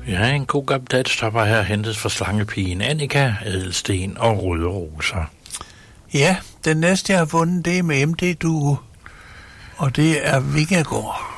Ja, en god gammeldags stopper her hentes fra slangepigen Annika, Ædelsten og Røde Roser. Ja, den næste jeg har fundet, det er med MD Duo, og det er Vingegård.